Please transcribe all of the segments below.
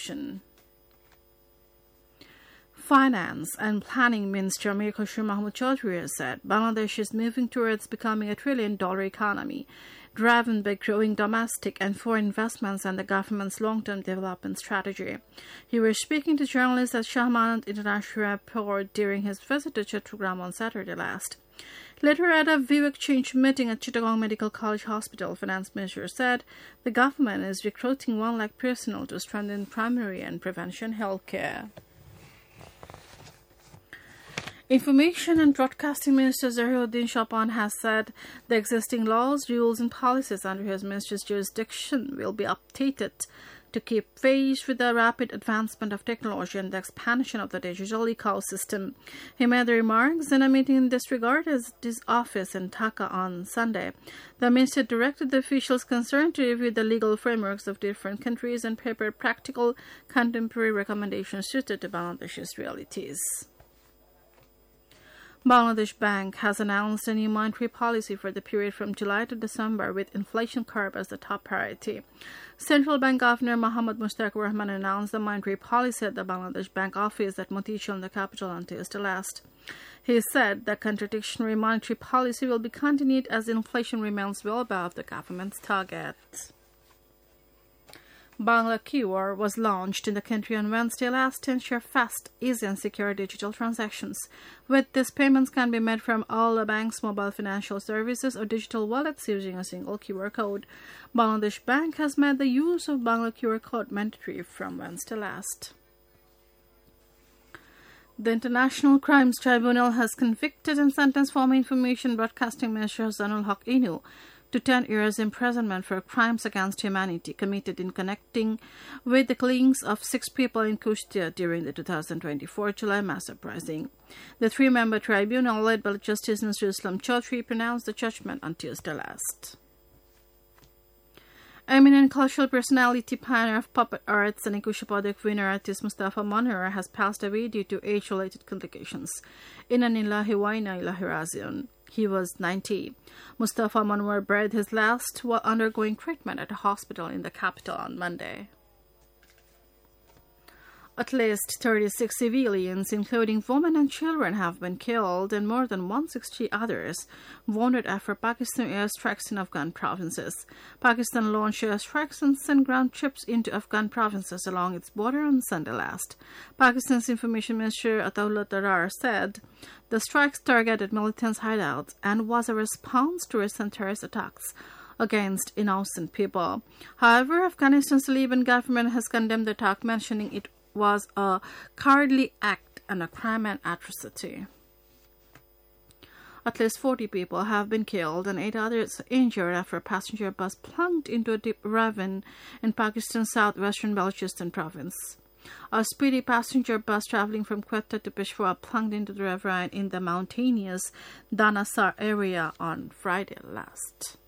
Education. Finance and Planning Minister Mir Khosrow Mahmood Chowdhury has said Bangladesh is moving towards becoming a $1 trillion economy, driven by growing domestic and foreign investments and the government's long-term development strategy. He was speaking to journalists at Shah Amanat International Airport during his visit to Chattogram on Saturday last. Later at a view exchange meeting at Chittagong Medical College Hospital, Finance Minister said the government is recruiting 1 lakh personnel to strengthen primary and prevention health care. Information and Broadcasting Minister Zahiruddin Chauhan has said the existing laws, rules and policies under his minister's jurisdiction will be updated to keep pace with the rapid advancement of technology and the expansion of the digital ecosystem. He made the remarks in a meeting in this regard at his office in Dhaka on Sunday. The minister directed the officials concerned to review the legal frameworks of different countries and prepare practical, contemporary recommendations suited to Bangladesh's realities. Bangladesh Bank has announced a new monetary policy for the period from July to December with inflation curb as the top priority. Central Bank Governor Mohammad Mushtaq Rahman announced the monetary policy at the Bangladesh Bank office at Motichal in the capital on Tuesday last. He said the contradictory monetary policy will be continued as inflation remains well above the government's target. Bangla QR was launched in the country on Wednesday last to ensure fast, easy and secure digital transactions. With this, payments can be made from all the bank's mobile financial services or digital wallets using a single QR code. Bangladesh Bank has made the use of Bangla QR code mandatory from Wednesday last. The International Crimes Tribunal has convicted and sentenced former Information Broadcasting Minister Hasanul Haq Inu to 10 years imprisonment for crimes against humanity committed in connecting with the killings of 6 people in Kushtia during the 2024 July mass uprising. The 3-member tribunal led by Justice Nasir Islam Chaudhry pronounced the judgment on Tuesday last. Eminent cultural personality, pioneer of puppet arts and Ekusha Padak winner artist Mustafa Manhar has passed away due to age-related complications. Inna lillahi wa inna ilaihi raji'un. He was 90. Mustafa Manwar breathed his last while undergoing treatment at a hospital in the capital on Monday. At least 36 civilians, including women and children, have been killed and more than 160 others wounded after Pakistan airstrikes in Afghan provinces. Pakistan launched airstrikes and sent ground troops into Afghan provinces along its border on Sunday last. Pakistan's Information Minister Ataullah Tarar said the strikes targeted militants' hideouts and was a response to recent terrorist attacks against innocent people. However, Afghanistan's Taliban government has condemned the attack, mentioning it was a cowardly act and a crime and atrocity. At least 40 people have been killed and 8 others injured after a passenger bus plunged into a deep ravine in Pakistan's southwestern Balochistan province. A speedy passenger bus traveling from Quetta to Peshawar plunged into the ravine in the mountainous Danasar area on Friday last.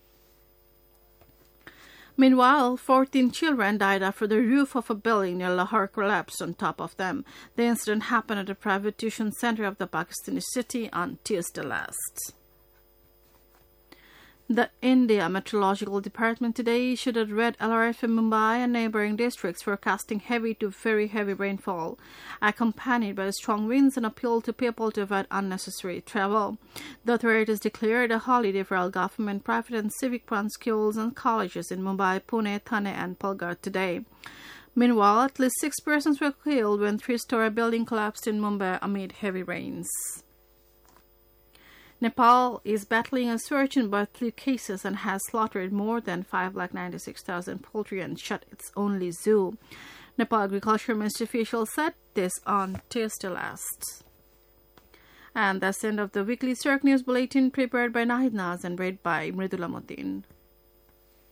Meanwhile, 14 children died after the roof of a building near Lahore collapsed on top of them. The incident happened at a private tuition center of the Pakistani city on Tuesday last. The India Meteorological Department today issued a red alert for Mumbai and neighboring districts, forecasting heavy to very heavy rainfall, accompanied by strong winds, and appealed to people to avoid unnecessary travel. The authorities declared a holiday for all government, private and civic-run schools and colleges in Mumbai, Pune, Thane and Palghar today. Meanwhile, at least 6 persons were killed when 3-story building collapsed in Mumbai amid heavy rains. Nepal is battling a surge in bird flu cases and has slaughtered more than 596,000 poultry and shut its only zoo. Nepal Agriculture Ministry officials said this on Tuesday last. And that's the end of the weekly Circ News Bulletin prepared by Nahid Naz and read by Mridula Muddin.